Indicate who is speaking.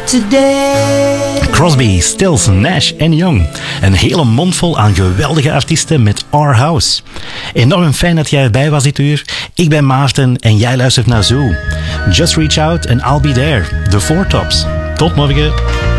Speaker 1: today.
Speaker 2: Crosby, Stills, Nash en Young. Een hele mondvol aan geweldige artiesten met Our House. Enorm fijn dat jij erbij was dit uur. Ik ben Maarten en jij luistert naar Zoo. Just reach out and I'll be there. De Four Tops. Tot morgen.